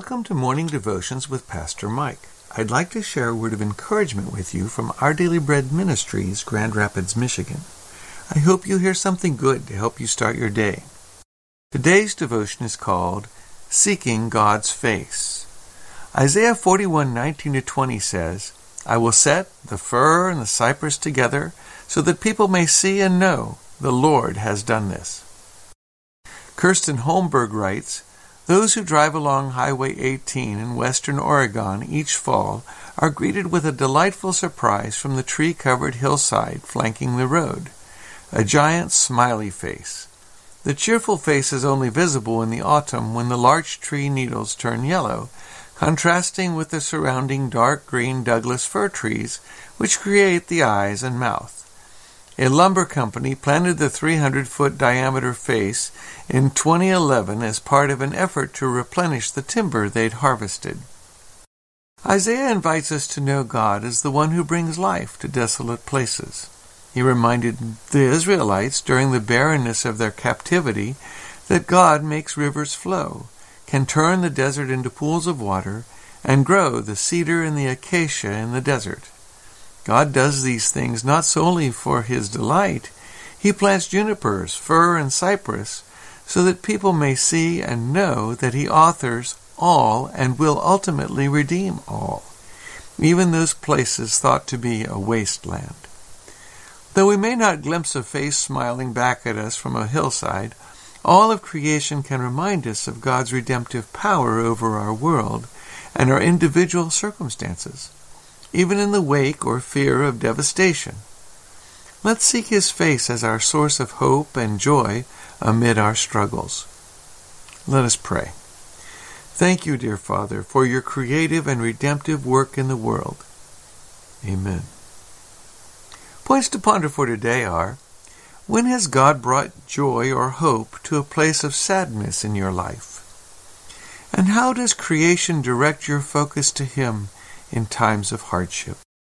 Welcome to Morning Devotions with Pastor Mike. I'd like to share a word of encouragement with you from Our Daily Bread Ministries, Grand Rapids, Michigan. I hope you hear something good to help you start your day. Today's devotion is called Seeking God's Face. Isaiah 41:19-20 says, I will set the fir and the cypress together so that people may see and know the Lord has done this. Kirsten Holmberg writes, those who drive along Highway 18 in western Oregon each fall are greeted with a delightful surprise from the tree-covered hillside flanking the road. A giant smiley face. The cheerful face is only visible in the autumn when the larch tree needles turn yellow, contrasting with the surrounding dark green Douglas fir trees, which create the eyes and mouth. A lumber company planted the 300-foot diameter face in 2011 as part of an effort to replenish the timber they'd harvested. Isaiah invites us to know God as the one who brings life to desolate places. He reminded the Israelites during the barrenness of their captivity that God makes rivers flow, can turn the desert into pools of water, and grow the cedar and the acacia in the desert. God does these things not solely for His delight. He plants junipers, fir, and cypress so that people may see and know that He authors all and will ultimately redeem all, even those places thought to be a wasteland. Though we may not glimpse a face smiling back at us from a hillside, all of creation can remind us of God's redemptive power over our world and our individual circumstances, even in the wake or fear of devastation. Let's seek His face as our source of hope and joy amid our struggles. Let us pray. Thank you, dear Father, for your creative and redemptive work in the world. Amen. Points to ponder for today are, when has God brought joy or hope to a place of sadness in your life? And how does creation direct your focus to Him in times of hardship?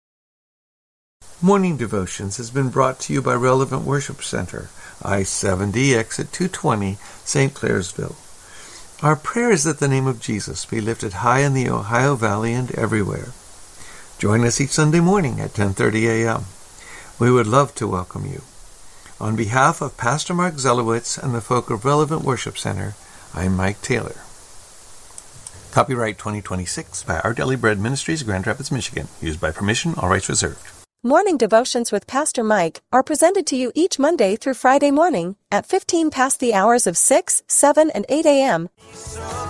Morning Devotions has been brought to you by Relevant Worship Center, I-70, exit 220, St. Clairsville. Our prayer is that the name of Jesus be lifted high in the Ohio Valley and everywhere. Join us each Sunday morning at 10:30 a.m. We would love to welcome you. On behalf of Pastor Mark Zelowitz and the folk of Relevant Worship Center, I'm Mike Taylor. Copyright 2026 by Our Daily Bread Ministries, Grand Rapids, Michigan. Used by permission, all rights reserved. Morning Devotions with Pastor Mike are presented to you each Monday through Friday morning at 15 past the hours of 6, 7, and 8 a.m.